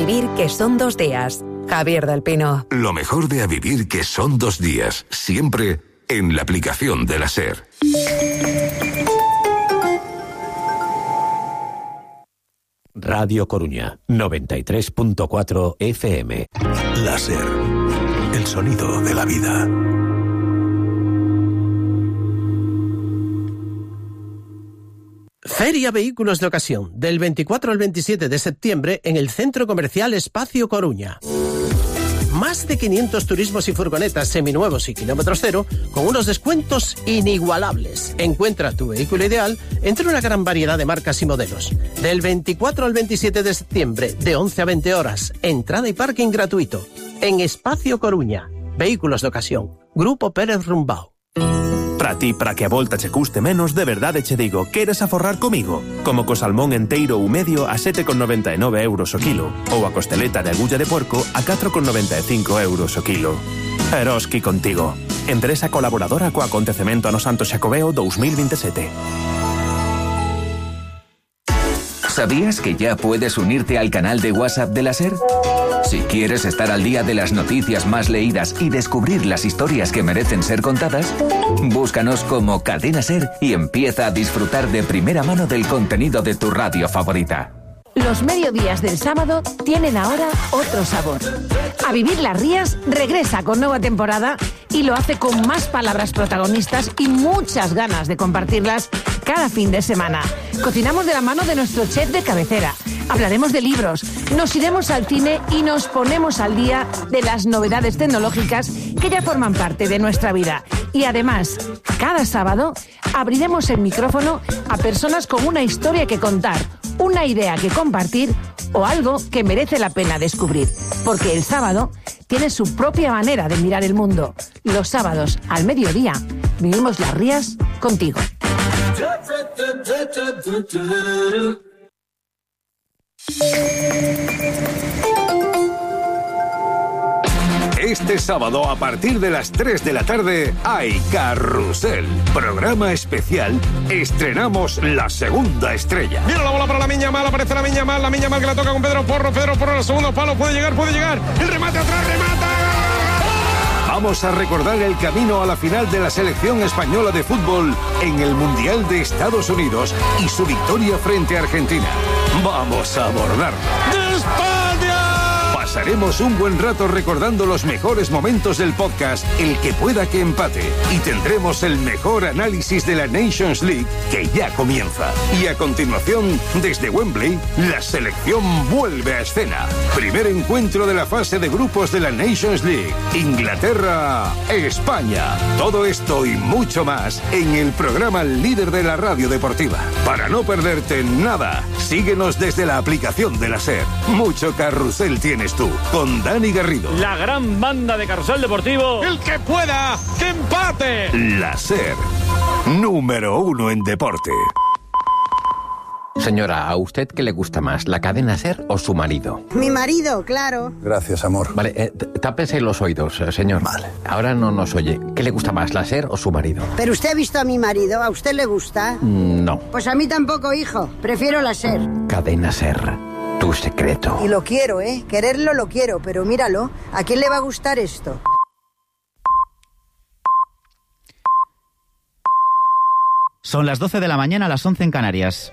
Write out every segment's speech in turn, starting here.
vivir que son 2 días. Javier del Pino. Lo mejor de A Vivir que son 2 días. Siempre en la aplicación de la SER. Radio Coruña, 93.4 FM. La SER, el sonido de la vida. Feria Vehículos de Ocasión, del 24 al 27 de septiembre en el Centro Comercial Espacio Coruña. Más de 500 turismos y furgonetas seminuevos y kilómetros cero con unos descuentos inigualables. Encuentra tu vehículo ideal entre una gran variedad de marcas y modelos. Del 24 al 27 de septiembre, de 11 a 20 horas, entrada y parking gratuito. En Espacio Coruña, Vehículos de Ocasión, Grupo Pérez Rumbao. Para ti, para que a volta che custe menos, de verdade che digo, queres aforrar comigo? Como co salmón enteiro ou medio a 7,99 euros o kilo, ou a costeleta de agulla de porco a 4,95 euros o kilo. Eroski contigo. Empresa colaboradora co acontecemento Ano Santo Xacobeo 2027. ¿Sabías que ya puedes unirte al canal de WhatsApp de la SER? Si quieres estar al día de las noticias más leídas y descubrir las historias que merecen ser contadas, búscanos como Cadena SER y empieza a disfrutar de primera mano del contenido de tu radio favorita. Los mediodías del sábado tienen ahora otro sabor. A Vivir las Rías regresa con nueva temporada y lo hace con más palabras protagonistas y muchas ganas de compartirlas cada fin de semana. Cocinamos de la mano de nuestro chef de cabecera. Hablaremos de libros, nos iremos al cine y nos ponemos al día de las novedades tecnológicas que ya forman parte de nuestra vida. Y además, cada sábado abriremos el micrófono a personas con una historia que contar, una idea que compartir o algo que merece la pena descubrir. Porque el sábado tiene su propia manera de mirar el mundo. Los sábados al mediodía vivimos las Rías contigo. Este sábado a partir de las 3 de la tarde hay Carrusel, programa especial. Estrenamos la segunda estrella. Mira la bola para Lamine Yamal, aparece Lamine Yamal que la toca con Pedro Porro al segundo palo, puede llegar, el remate atrás, remata. Vamos a recordar el camino a la final de la selección española de fútbol en el Mundial de Estados Unidos y su victoria frente a Argentina. Vamos a abordarlo. ¡De España! Pasaremos un buen rato recordando los mejores momentos del podcast El que pueda que empate y tendremos el mejor análisis de la Nations League que ya comienza. Y a continuación, desde Wembley, la selección vuelve a escena. Primer encuentro de la fase de grupos de la Nations League. Inglaterra, España. Todo esto y mucho más en el programa líder de la radio deportiva. Para no perderte nada, síguenos desde la aplicación de la SER. Mucho carrusel tienes tú, con Dani Garrido. La gran banda de Carrusel Deportivo. El que pueda, que empate. La SER, número 1 en deporte. Señora, ¿a usted qué le gusta más, la cadena SER o su marido? Mi marido, claro. Gracias, amor. Vale, tápese los oídos, señor. Vale. Ahora no nos oye. ¿Qué le gusta más, la SER o su marido? ¿Pero usted ha visto a mi marido? ¿A usted le gusta? No. Pues a mí tampoco, hijo. Prefiero la SER. Cadena SER, tu secreto. Y lo quiero, ¿eh? Quererlo lo quiero, pero míralo. ¿A quién le va a gustar esto? Son las 12 de la mañana, las 11 en Canarias.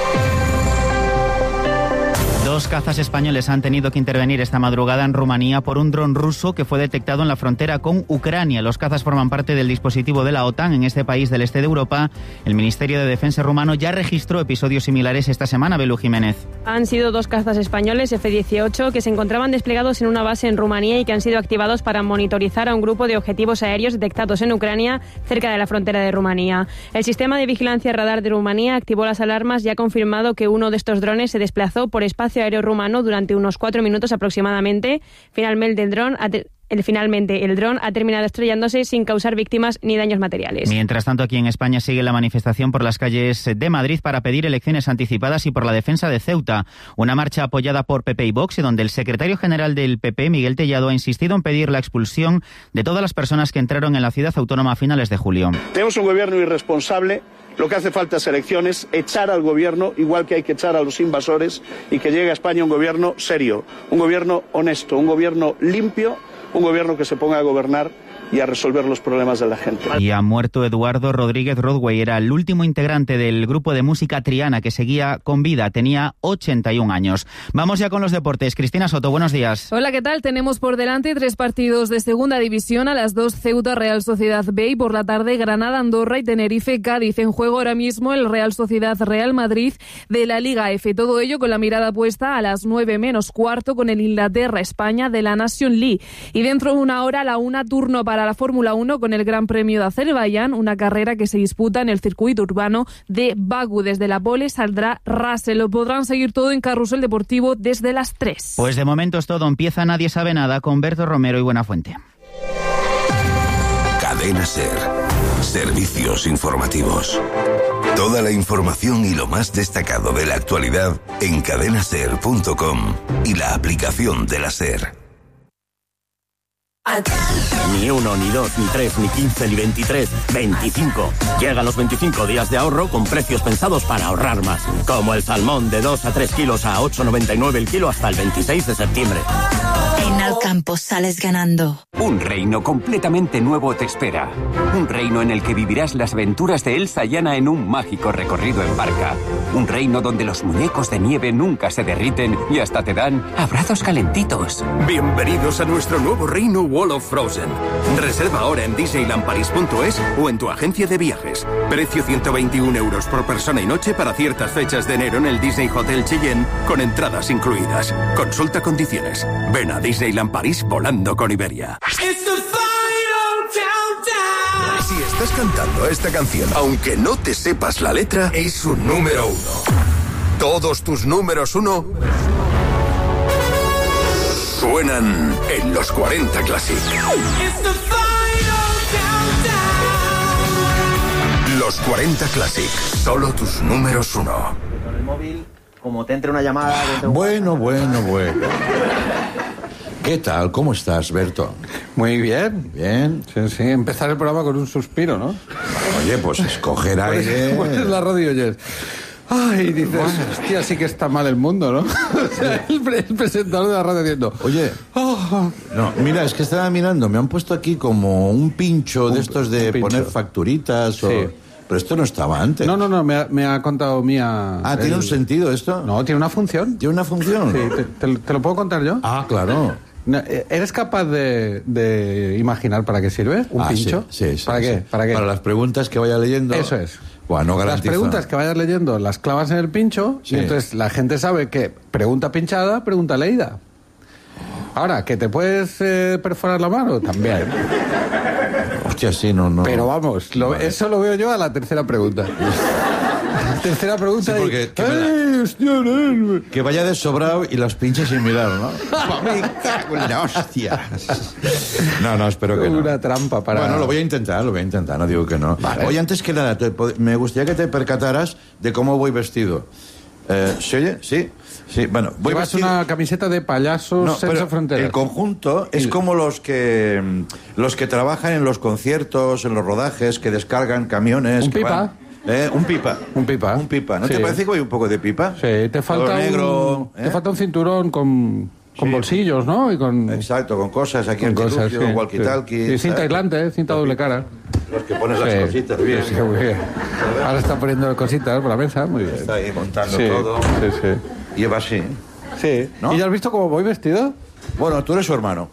2 cazas españoles han tenido que intervenir esta madrugada en Rumanía por un dron ruso que fue detectado en la frontera con Ucrania. Los cazas forman parte del dispositivo de la OTAN en este país del este de Europa. El Ministerio de Defensa rumano ya registró episodios similares esta semana. Belú Jiménez. Han sido 2 cazas españoles F-18 que se encontraban desplegados en una base en Rumanía y que han sido activados para monitorizar a un grupo de objetivos aéreos detectados en Ucrania cerca de la frontera de Rumanía. El sistema de vigilancia radar de Rumanía activó las alarmas y ha confirmado que uno de estos drones se desplazó por espacio aéreo rumano durante unos 4 minutos aproximadamente. Finalmente el dron ha terminado estrellándose sin causar víctimas ni daños materiales. Mientras tanto, aquí en España sigue la manifestación por las calles de Madrid para pedir elecciones anticipadas y por la defensa de Ceuta. Una marcha apoyada por PP y Vox, donde el secretario general del PP, Miguel Tellado, ha insistido en pedir la expulsión de todas las personas que entraron en la ciudad autónoma a finales de julio. Tenemos un gobierno irresponsable Lo que hace falta es elecciones, echar al gobierno, igual que hay que echar a los invasores, y que llegue a España un gobierno serio, un gobierno honesto, un gobierno limpio, un gobierno que se ponga a gobernar y a resolver los problemas de la gente. Y ha muerto Eduardo Rodríguez Rodway, era el último integrante del grupo de música Triana que seguía con vida, tenía 81 años. Vamos ya con los deportes. Cristina Soto, buenos días. Hola, ¿qué tal? Tenemos por delante 3 partidos de segunda división, a las 2 Ceuta Real Sociedad B y por la tarde Granada, Andorra y Tenerife Cádiz. En juego ahora mismo el Real Sociedad Real Madrid de la Liga F. Todo ello con la mirada puesta a las 9 menos cuarto con el Inglaterra España de la Nation League. Y dentro de una hora a la 1 turno para la Fórmula 1 con el Gran Premio de Azerbaiyán, una carrera que se disputa en el circuito urbano de Bakú. Desde la pole saldrá Russell. Lo podrán seguir todo en Carrusel Deportivo desde las 3. Pues de momento es todo. Empieza Nadie sabe nada con Berto Romero y Buenafuente. Cadena SER. Servicios informativos. Toda la información y lo más destacado de la actualidad en cadenaser.com y la aplicación de la SER. Ni 1, ni 2, ni 3, ni 15, ni 23, 25. Llegan los 25 días de ahorro con precios pensados para ahorrar más. Como el salmón de 2 a 3 kilos a 8,99 el kilo hasta el 26 de septiembre. En Alcampo sales ganando. Un reino completamente nuevo te espera. Un reino en el que vivirás las aventuras de Elsa y Anna en un mágico recorrido en barca. Un reino donde los muñecos de nieve nunca se derriten y hasta te dan abrazos calentitos. Bienvenidos a nuestro nuevo reino Wall of Frozen. Reserva ahora en disneylandparis.es o en tu agencia de viajes. Precio 121 euros por persona y noche para ciertas fechas de enero en el Disney Hotel Cheyenne con entradas incluidas. Consulta condiciones. Ven a Disneyland París volando con Iberia. Si estás cantando esta canción, aunque no te sepas la letra, es un número 1. Todos tus números 1 suenan en los 40 Classic. Los 40 Classic, solo tus números 1. Con el móvil, como te entre una llamada... Bueno. ¿Qué tal? ¿Cómo estás, Berto? Muy bien. ¿Bien? Sí, empezar el programa con un suspiro, ¿no? Oye, pues escoger aire... Pones la radio y oyes... Ay, dices, hostia, sí que está mal el mundo, ¿no? O sea, el presentador de la radio diciendo... Oye, no, mira, es que estaba mirando, me han puesto aquí como un pincho de estos de poner facturitas o... Sí. Pero esto no estaba antes. No, me ha contado Mía... Ah, ¿tiene un sentido esto? No, tiene una función. ¿Tiene una función? Sí, ¿te lo puedo contar yo? Ah, claro. ¿Eres capaz de imaginar para qué sirve un pincho? Sí. ¿Para qué? Para las preguntas que vaya leyendo. Eso es. Bueno, no garantizo. Las preguntas que vayas leyendo las clavas en el pincho y entonces la gente sabe que pregunta pinchada, pregunta leída. Ahora, ¿que te puedes perforar la mano? También. Hostia, sí, no. Pero vamos, eso lo veo yo a la tercera pregunta. Tercera pregunta. Sí, porque que vaya desobrado y las pinches sin mirar, ¿no? Me cago en la hostia. No, espero que no. Una trampa para... Bueno, lo voy a intentar, no digo que no. Vale. Oye, antes que nada, me gustaría que te percataras de cómo voy vestido. ¿Se oye? Sí. Bueno, voy vestido... una camiseta de payasos Sense Fronteras. El conjunto es como los que trabajan en los conciertos, en los rodajes, que descargan camiones. Un pipa. Un pipa. ¿No te parece que voy un poco de pipa? Sí, te falta negro. Te falta un cinturón con bolsillos, ¿no? Exacto, con cosas aquí en el walkie-talkie. Sí, cinta aislante, cinta doble cara. Los que pones las cositas, bien. Sí, muy bien. Ahora está poniendo cositas por la mesa, muy bien. Está ahí montando todo. Sí. Lleva así. Sí. ¿No? ¿Y ya has visto cómo voy vestido? Bueno, tú eres su hermano.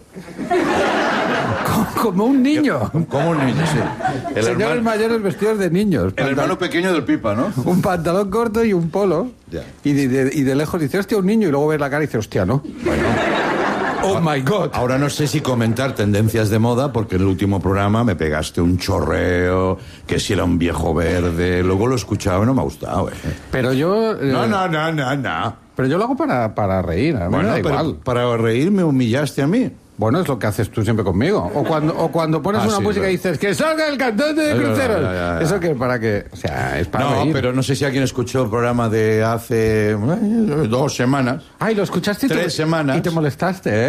Como un niño. Como un niño, sí. Señores mayores vestidos de niños. El hermano pequeño del pipa, ¿no? Un pantalón corto y un polo. Ya. Y de lejos dice, hostia, un niño. Y luego ves la cara y dice, hostia, ¿no? Bueno. Oh my God. Ahora no sé si comentar tendencias de moda, porque en el último programa me pegaste un chorreo, que si era un viejo verde. Luego lo he escuchado y no me ha gustado, Pero yo... No. Pero yo lo hago para reír, a mí me da igual. Para reír me humillaste a mí. Bueno, es lo que haces tú siempre conmigo. O cuando pones una música y dices que salga el cantante de cruceros. Ya. Eso que para que... O sea, es para reír. No, pero no sé si alguien escuchó el programa de hace 2 semanas. Ay, lo escuchaste 3 semanas. Y te molestaste, ¿eh?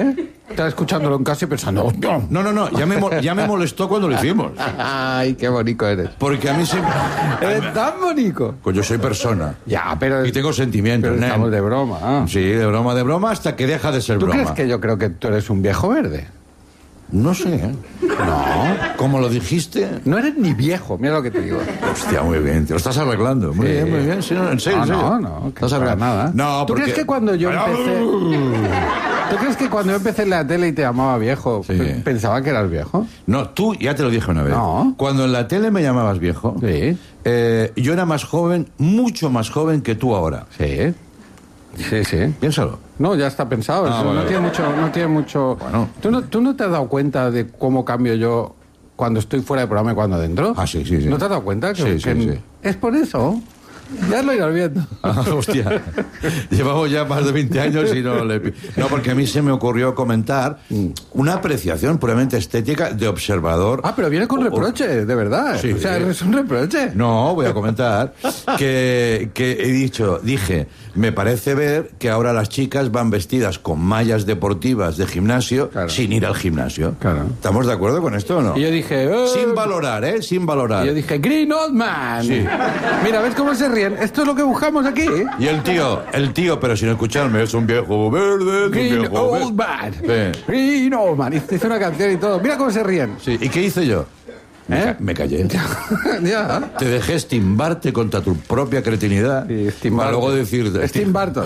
Estaba escuchándolo en casa y pensando... No, ya me molestó cuando lo hicimos. Ay, qué bonito eres. Porque a mí siempre... Eres tan bonito. Pues yo soy persona. Ya, pero... Y tengo sentimientos, pero estamos de broma. Sí, de broma, hasta que deja de ser broma. ¿Tú crees que yo creo que tú eres un viejo verde? No sé, ¿eh? No. ¿Cómo lo dijiste? No eres ni viejo, mira lo que te digo. Hostia, muy bien, te lo estás arreglando. Muy bien. Sí, no, en serio, No, que para nada. No, ¿Tú crees que cuando yo empecé... ¿Tú crees que cuando yo empecé en la tele y te llamaba viejo, pensaba que eras viejo? No, tú, ya te lo dije una vez. No. Cuando en la tele me llamabas viejo, yo era más joven, mucho más joven que tú ahora. Sí. Piénsalo. No, ya está pensado. No tiene mucho... Bueno. ¿Tú no te has dado cuenta de cómo cambio yo cuando estoy fuera del programa y cuando dentro? Ah, sí. ¿No te has dado cuenta? Sí. Es por eso. Ya lo irás viendo. Hostia. Llevamos ya más de 20 años y no le... No, porque a mí se me ocurrió comentar una apreciación puramente estética de observador. Ah, pero viene con reproche, de verdad. Sí. O sea, es un reproche. No, voy a comentar que dije, me parece ver que ahora las chicas van vestidas con mallas deportivas de gimnasio sin ir al gimnasio. Claro. ¿Estamos de acuerdo con esto o no? Y yo dije... Sin valorar, ¿eh? Sin valorar. Y yo dije, Green Old Man. Sí. Mira, ¿ves cómo se ríen? Esto es lo que buscamos aquí. Y el tío, pero sin escucharme, es un viejo verde. Green Old Man. Sí. Green Old Man. Hizo una canción y todo. Mira cómo se ríen. Sí. ¿Y qué hice yo? Me callé. Ya. Te dejé estimbarte contra tu propia cretinidad. Sí, para luego decirte... Steve Barton.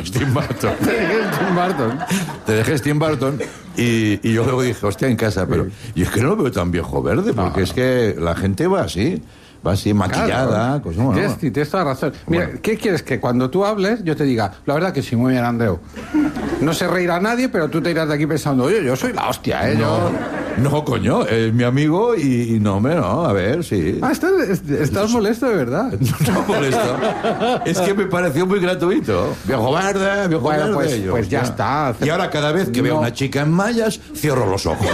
Te dejé Steve Barton y yo luego dije, hostia, en casa, pero... Y es que no lo veo tan viejo verde, porque es que la gente va así, maquillada. Pues, bueno, tienes toda razón. Mira, ¿qué quieres? Que cuando tú hables yo te diga, la verdad que sí, muy bien, Andreu. No se reirá nadie, pero tú te irás de aquí pensando, oye, yo soy la hostia, ¿eh? No, coño, es mi amigo y no, hombre, no, a ver, sí. Ah, estás molesto de verdad. No molesto. Es que me pareció muy gratuito. Viejo verde. Pues ya está. Y ahora cada vez que veo a una chica en mallas, cierro los ojos.